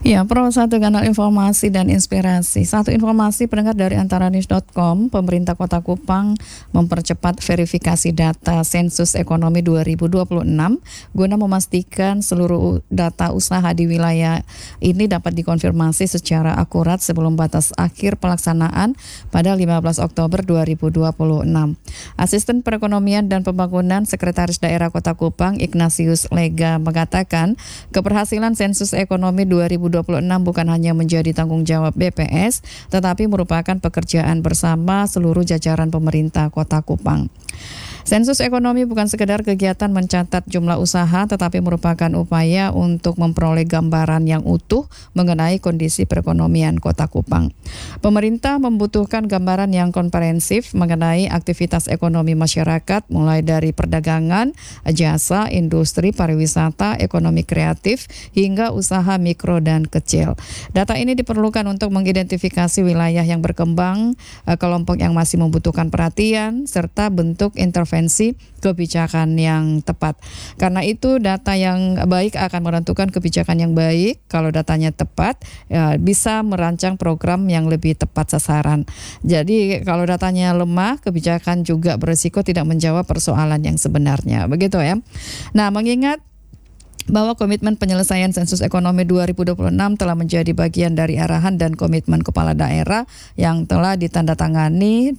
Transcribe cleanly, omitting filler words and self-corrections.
Ya, Pro, satu kanal informasi dan inspirasi. Satu informasi pendengar dari antaranews.com, pemerintah Kota Kupang mempercepat verifikasi data sensus ekonomi 2026 guna memastikan seluruh data usaha di wilayah ini dapat dikonfirmasi secara akurat sebelum batas akhir pelaksanaan pada 15 Oktober 2026. Asisten Perekonomian dan Pembangunan Sekretaris Daerah Kota Kupang, Ignatius Lega, mengatakan keberhasilan sensus ekonomi 2026 bukan hanya menjadi tanggung jawab BPS, tetapi merupakan pekerjaan bersama seluruh jajaran pemerintah Kota Kupang. Sensus ekonomi bukan sekedar kegiatan mencatat jumlah usaha, tetapi merupakan upaya untuk memperoleh gambaran yang utuh mengenai kondisi perekonomian Kota Kupang. Pemerintah membutuhkan gambaran yang komprehensif mengenai aktivitas ekonomi masyarakat, mulai dari perdagangan, jasa, industri, pariwisata, ekonomi kreatif, hingga usaha mikro dan kecil. Data ini diperlukan untuk mengidentifikasi wilayah yang berkembang, kelompok yang masih membutuhkan perhatian, serta bentuk intervensi kebijakan yang tepat. Karena itu data yang baik akan menentukan kebijakan yang baik. Kalau datanya tepat, bisa merancang program yang lebih tepat sasaran. Jadi kalau datanya lemah, kebijakan juga berisiko tidak menjawab persoalan yang sebenarnya. Begitu ya. Nah, mengingat bahwa komitmen penyelesaian sensus ekonomi 2026 telah menjadi bagian dari arahan dan komitmen kepala daerah yang telah ditandatangani